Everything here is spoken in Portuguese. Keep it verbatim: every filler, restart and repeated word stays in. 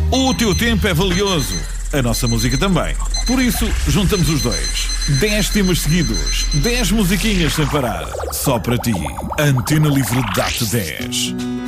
O teu tempo é valioso, a nossa música também. Por isso, juntamos os dois. dez temas seguidos, dez musiquinhas sem parar. Só para ti. Antena Livre dá-te dez.